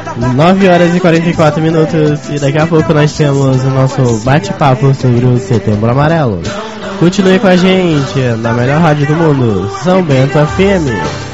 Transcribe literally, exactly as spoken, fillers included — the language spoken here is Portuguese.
nove horas e quarenta e quatro minutos. E daqui a pouco nós temos o nosso bate-papo sobre o Setembro Amarelo. Continue com a gente na melhor rádio do mundo, São Bento F M.